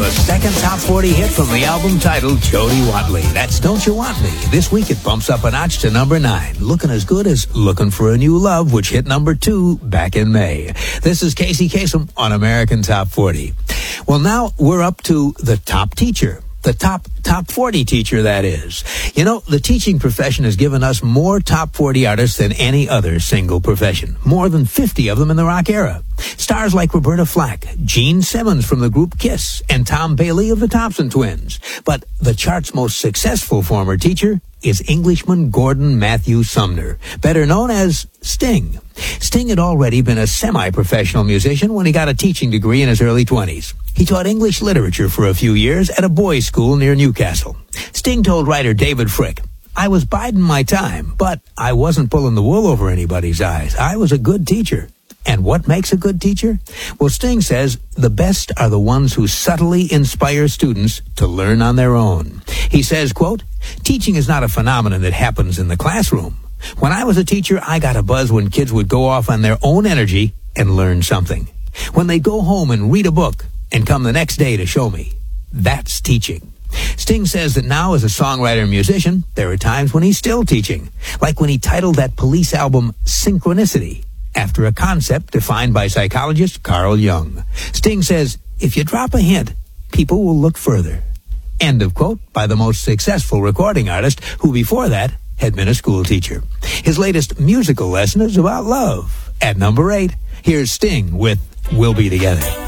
the second top 40 hit from the album titled Jody Watley. That's Don't You Want Me. This week it bumps up a notch to number 9, looking as good as Looking for a New Love, which hit number 2 back in May. This is Casey Kasem on American Top 40. Well, now we're up to the top teacher. The top 40 teacher, that is. You know, the teaching profession has given us more top 40 artists than any other single profession. More than 50 of them in the rock era. Stars like Roberta Flack, Gene Simmons from the group Kiss, and Tom Bailey of the Thompson Twins. But the chart's most successful former teacher is Englishman Gordon Matthew Sumner, better known as Sting. Sting had already been a semi-professional musician when he got a teaching degree in his early 20s. He taught English literature for a few years at a boys' school near Newcastle. Sting told writer David Frick, "I was biding my time, but I wasn't pulling the wool over anybody's eyes. I was a good teacher." And what makes a good teacher? Well, Sting says the best are the ones who subtly inspire students to learn on their own. He says, quote, "Teaching is not a phenomenon that happens in the classroom. When I was a teacher, I got a buzz when kids would go off on their own energy and learn something. When they go home and read a book and come the next day to show me. That's teaching." Sting says that now as a songwriter and musician, there are times when he's still teaching, like when he titled that Police album Synchronicity, after a concept defined by psychologist Carl Jung. Sting says, if you drop a hint, people will look further. End of quote by the most successful recording artist who before that had been a school teacher. His latest musical lesson is about love. At number 8, here's Sting with We'll Be Together.